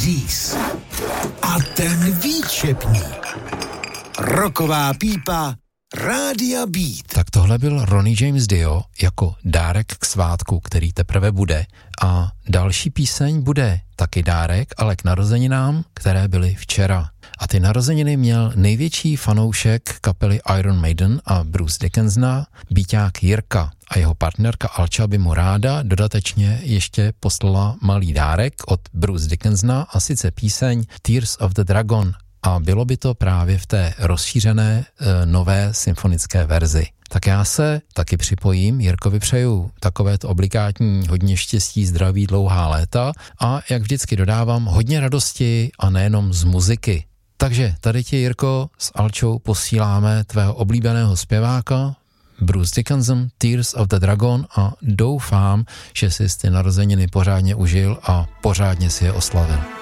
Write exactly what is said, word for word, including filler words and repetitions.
Dis. A ten výčepník. Rocková pípa Rádia Beat. Tak tohle byl Ronnie James Dio jako dárek k svátku, který teprve bude. A další píseň bude taky dárek, ale k narozeninám, které byly včera. A ty narozeniny měl největší fanoušek kapely Iron Maiden a Bruce Dickinsona, býťák Jirka. A jeho partnerka Alča by mu ráda dodatečně ještě poslala malý dárek od Bruce Dickinsona, a sice píseň Tears of the Dragon. A bylo by to právě v té rozšířené e, nové symfonické verzi. Tak já se taky připojím, Jirkovi přeju takovéto obligátní hodně štěstí, zdraví, dlouhá léta a jak vždycky dodávám hodně radosti a nejenom z muziky. Takže tady ti, Jirko, s Alčou posíláme tvého oblíbeného zpěváka Bruce Dickinson, Tears of the Dragon, a doufám, že jsi ty narozeniny pořádně užil a pořádně si je oslavil.